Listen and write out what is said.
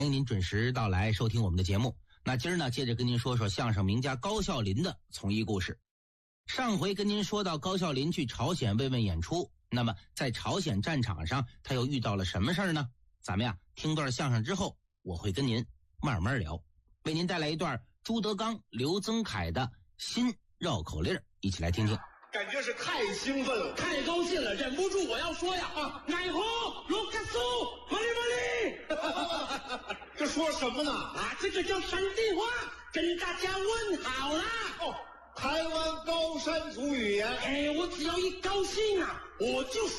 欢迎您准时到来收听我们的节目。那今儿呢，接着跟您说说相声名家高孝林的从医故事。上回跟您说到高孝林去朝鲜慰问演出，那么在朝鲜战场上他又遇到了什么事儿呢？咱们听段相声之后，我会跟您慢慢聊，为您带来一段朱德刚、刘增凯的新绕口令，一起来听听。 感觉是太兴奋了， 太高兴了，忍不住我要说呀乃火罗卡苏玛丽玛丽这说什么呢？ 这个叫山地话，跟大家问好啦。 台湾高山族语言。 我只要一高兴我就